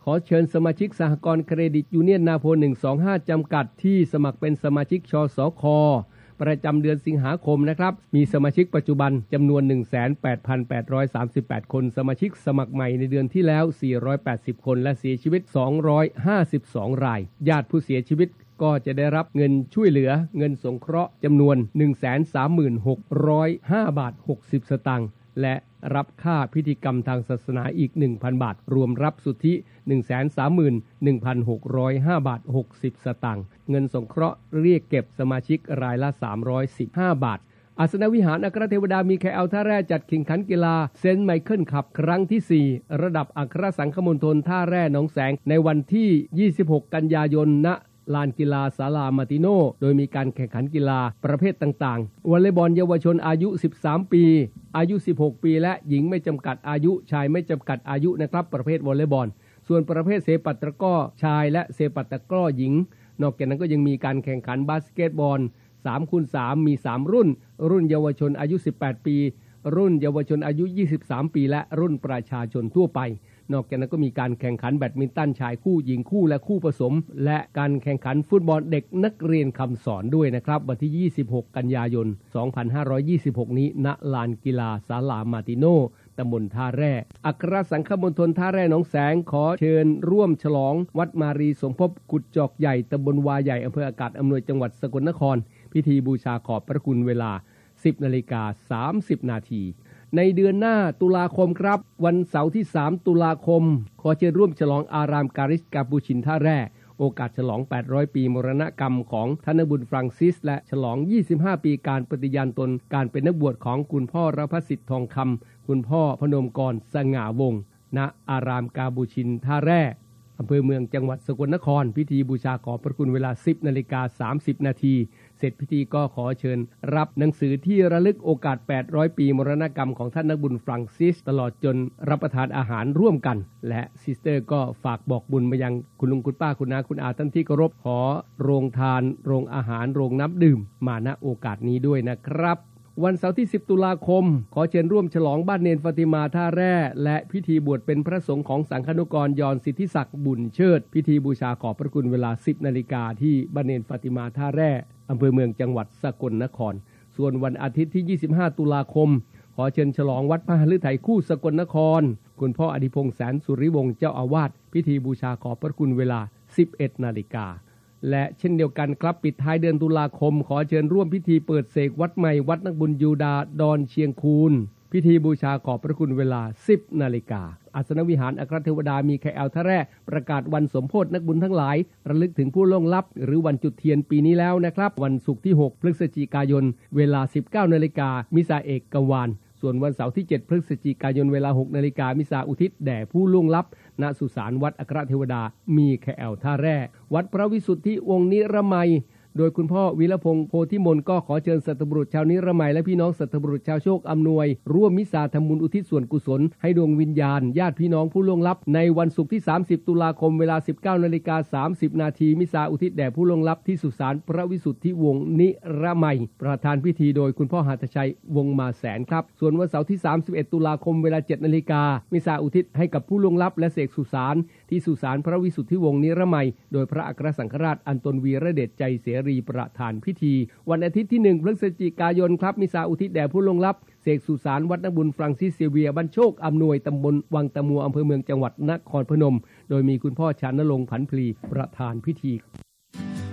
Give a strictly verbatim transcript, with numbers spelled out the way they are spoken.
อเชิญสมาชิกสหกรณ์เครดิตยูเนียนนาโพหนึ่งสองห้าจำกัดที่สมัครเป็นสมาชิกชสค.ประจำเดือนสิงหาคมนะครับมีสมาชิกปัจจุบันจำนวน หนึ่งแสนแปดพันแปดร้อยสามสิบแปด คนสมาชิกสมัครใหม่ในเดือนที่แล้วสี่ร้อยแปดสิบคนและเสียชีวิตสองร้อยห้าสิบสองรายญาติผู้เสียชีวิตก็จะได้รับเงินช่วยเหลือเงินสงเคราะห์จำนวน หนึ่งแสนสามหมื่นหกร้อยห้า บาทหกสิบสตางค์และรับค่าพิธีกรรมทางศาสนาอีก หนึ่งพัน บาทรวมรับสุทธิ หนึ่งแสนสามหมื่นหนึ่งพันหกร้อยห้า บาทหกสิบสตางค์เงินสงเคราะห์เรียกเก็บสมาชิกรายละสามร้อยสิบห้าบาทอาสนวิหารอัครเทวดามีแคลท่าแร่จัดแข่งขันกีฬาเซนต์ไมเคิลคัพครั้งที่สี่ระดับอัครสังฆมณฑลท่าแร่หนองแสงในวันที่ยี่สิบหกกันยายนณลานกีฬาศาลามาติโนโดยมีการแข่งขันกีฬาประเภทต่างๆวอลเลย์บอลเยาวชนอายุสิบสามปีอายุสิบหกปีและหญิงไม่จำกัดอายุชายไม่จำกัดอายุนะครับประเภทวอลเลย์บอลส่วนประเภทเซปัตตะกร้อชายและเซปัตตะกร้อหญิงนอกจากนั้นก็ยังมีการแข่งขันบาสเกตบอล สามคูณสาม มีสามรุ่นรุ่นเยาวชนอายุสิบแปดปีรุ่นเยาวชนอายุยี่สิบสามปีและรุ่นประชาชนทั่วไปนอกจากนั้นก็มีการแข่งขันแบดมินตันชายคู่หญิงคู่และคู่ผสมและการแข่งขันฟุตบอลเด็กนักเรียนคำสอนด้วยนะครับวันที่ยี่สิบหกกันยายนสองพันห้าร้อยยี่สิบหกนี้ณลานกีฬาศาลามาติโนตำบลท่าแร่อัครสังฆมณฑลท่าแร่หนองแสงขอเชิญร่วมฉลองวัดมารีสมภพกุดจอกใหญ่ตำบลวาใหญ่อำเภออากาศอำนวยจังหวัดสกลนครพิธีบูชาขอบพระคุณเวลา สิบนาฬิกาสามสิบนาทีในเดือนหน้าตุลาคมครับวันเสาร์ที่สามตุลาคมขอเชิญร่วมฉลองอารามการิสกาปูชินท่าแร่โอกาสฉลองแปดร้อยปีมรณกรรมของท่านนักบุญฟรังซิสและฉลองยี่สิบห้าปีการปฏิญาณตนการเป็นนักบวชของคุณพ่อรพสิทธิ์ทองคำคุณพ่อพนมกรสง่าวงศ์ณอารามกาบูชินท่าแร่อำเภอเมืองจังหวัดสกลนครพิธีบูชาขอบพระคุณเวลา สิบนาฬิกาสามสิบนาทีเสร็จพิธีก็ขอเชิญรับหนังสือที่ระลึกโอกาสแปดร้อยปีมรณกรรมของท่านนักบุญฟรังซิสตลอดจนรับประทานอาหารร่วมกันและซิสเตอร์ก็ฝากบอกบุญมายังคุณลุงคุณป้าคุณนาคุณอาท่านที่เคารพขอโรงทานโรงอาหารโรงน้ำดื่มมาณโอกาสนี้ด้วยนะครับวันเสาร์ที่สิบตุลาคมขอเชิญร่วมฉลองบ้านเนนฟาติมาท่าแร่และพิธีบวชเป็นพระสงฆ์ของสังฆนุกรยอนสิทธิศักดิ์บุญเชิดพิธีบูชาขอบพระคุณเวลา สิบนาฬิกาที่บ้านเนนฟาติมาท่าแร่อำเภอเมืองจังหวัดสกลนครส่วนวันอาทิตย์ที่ยี่สิบห้าตุลาคมขอเชิญฉลองวัดพระหฤทัยคู่สกลนครคุณพ่ออดิพงษ์แสนสุริวงศ์เจ้าอาวาสพิธีบูชาขอบพระคุณเวลา สิบเอ็ดนาฬิกาและเช่นเดียวกันครับปิดท้ายเดือนตุลาคมขอเชิญร่วมพิธีเปิดเสกวัดใหม่วัดนักบุญยูดาดอนเชียงคูนพิธีบูชาขอบพระคุณเวลา สิบนาฬิกาอาสนวิหารอัครเทวดามีแคลท่าแร่ประกาศวันสมโภชนักบุญทั้งหลายระลึกถึงผู้ล่วงลับหรือวันจุดเทียนปีนี้แล้วนะครับวันศุกร์ที่หกพฤศจิกายนเวลา สิบเก้านาฬิกามิสาเอกกวาลส่วนวันเสาร์ที่เจ็ดพฤศจิกายนเวลา หกนาฬิกามิสาอุทิศแด่ผู้ล่วงลับณสุสานวัดอัครเทวดามีแคลท่าแร่วัดพระวิสุทธิวงศ์นิรมัยโดยคุณพ่อวิรพงษ์โพธิมนก็ขอเชิญสัตบุรุษชาวนิรมัยและพี่น้องสัตบุรุษชาวโชคอำนวยร่วมมิสาทำบุญอุทิศส่วนกุศลให้ดวงวิญญาณญาติพี่น้องผู้ล่วงลับในวันศุกร์ที่สามสิบตุลาคมเวลา สิบเก้านาฬิกาสามสิบนาทีมิสาอุทิศแด่ผู้ล่วงลับที่สุสานพระวิสุทธิวงศ์นิรมัยประธานพิธีโดยคุณพ่อหัตถชัยวงศ์มาแสนครับส่วนวันเสาร์ที่สามสิบเอ็ดตุลาคมเวลา เจ็ดนาฬิกามิสาอุทิศให้กับผู้ล่วงลับและเสกสุสานที่สุสานพระวิสุทธิวงศ์นิรมัยโดยพระอัครสังฆราชอันตนวีระเดชใจเสรีประธานพิธีวันอาทิตย์ที่หนึ่งพฤศจิกายนครับมิสาอุทิศแด่ผู้ล่วงลับเสกสุสานวัดนักบุญฟรังซิสเซเวียบ้านโชคอำนวยตำบลวังตะมัวอำเภอเมืองจังหวัดนครพนมโดยมีคุณพ่อชานรงค์ผันพลีประธานพิธี